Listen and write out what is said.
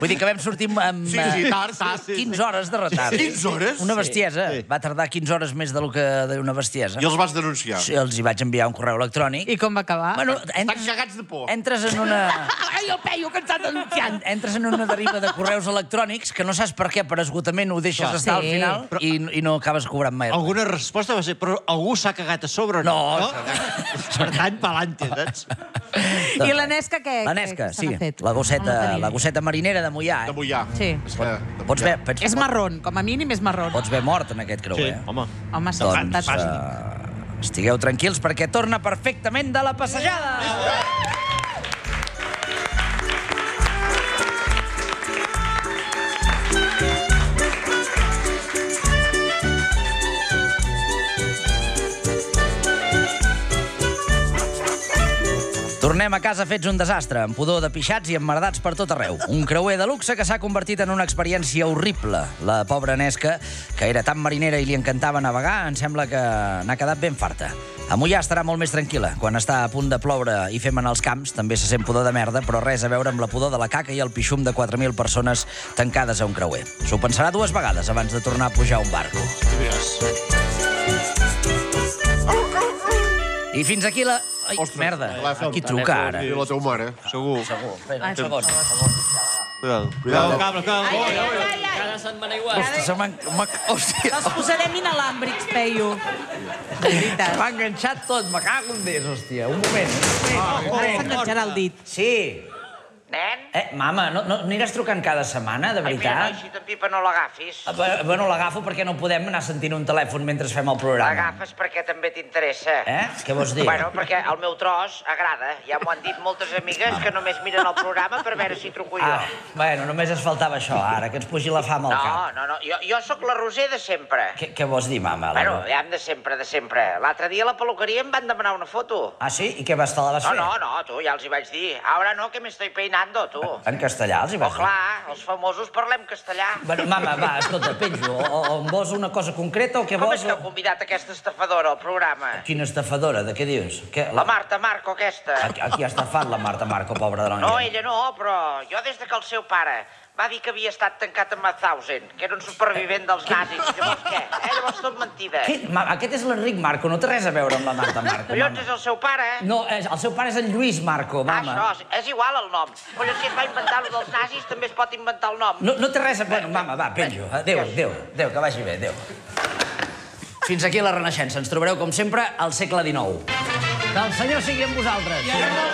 Vull dir que vam sortir amb 15 hores de retard. 15 hores? Una bestiesa. Va tardar 15 hores més del que una bestiesa. I els vas denunciar? Sí, els hi vaig enviar un correu electrònic. I com va acabar? Bueno, Estan cagats de por. entres en una... Ai, el peio, que ens han denunciat! Entres en una deriva de correus electrònics que no saps per què, per esgotament ho deixes estar al final i no acabes cobrant mai. Alguna resposta va ser, però algú s'ha cagat a sobre o no? No. Per tant, pa'lante, saps? I la Nesca què? La Nesca, Què se sí. n'ha fet? La gosseta marinera de Moià. De Moià. Sí. Pots ver... És marrón, com a mínim és marrón. Pots ver mort en aquest creuer. Sí, home. Home, s'ha Doncs saltat. estigueu tranquils perquè torna perfectament de la passejada. Tornem a casa fets un desastre, amb pudor de pixats i emmerdats per tot arreu. Un creuer de luxe que s'ha convertit en una experiència horrible. La pobra Nesca, que era tan marinera i li encantava navegar, em sembla que n'ha quedat ben farta. A Moià estarà molt més tranquil·la. Quan està a punt de ploure i fem en els camps, també se sent pudor de merda, però res a veure amb la pudor de la caca i el pixum de 4.000 persones tancades a un creuer. S'ho pensarà 2 vegades abans de tornar a pujar a un barco. I fins aquí la... Ai, merda, aquí truca ara. I la teva mare. Segur. Segur. Espera, un segon. Cuidado, cable, cable. Cada setmana igual. Hòstia, Els posarem inalàmbrics, Peyu. De veritat. m'ha enganxat tot, me cago en Déu, hòstia. Un moment. Ara s'enganxarà el dit. Sí. Nen? Mama, no aniràs trucant cada setmana, de Ai, mira, veritat? noi, si te'n pipa no l'agafis. Bueno, l'agafo perquè no podem anar sentint un telèfon mentre fem el programa. L'agafes perquè també t'interessa. Què vols dir? Bueno, perquè el meu tros agrada. Ja m'ho han dit moltes amigues que només miren el programa per veure si truco jo. Bueno, només es faltava això, ara, que ens pugi la fam al cap. No, jo sóc la Roser de sempre. Què vols dir, mama? Bueno, ja de sempre, de sempre. L'altre dia a la peluqueria em van demanar una foto. Ah, sí? I què vas, te la vas fer? No, tu, ja els hi vaig dir. Ahora no, que me estoy peinando, tu. En castellà els hi vas Oh, clar, els famosos parlem castellà. Bueno, mama, va, escolta, penjo. O vols una cosa concreta o què Com vols? és que heu convidat aquesta estafadora al programa? Quina estafadora, de què dius? La Marta Marco, aquesta. A qui ha estafat la Marta Marco, pobra de la No, noia? ella no, però jo des que el seu pare va dir que havia estat tancat a Mauthausen, que era un supervivent dels nazis. Llavors què? Llavors tot mentida. Aquest és l'Enric Marco, no té res a veure amb la Marta Marco, Collons, mama. és el seu pare. No, el seu pare és en Lluís Marco, mama. Això, és igual el nom. Collons, si es va inventar el dels nazis, també es pot inventar el nom. No té res a... Bueno, mama, va, penjo. Adéu, que vagi bé, adéu. Fins aquí la Renaixença. Ens trobareu, com sempre, al segle XIX. Que el Senyor sigui amb vosaltres.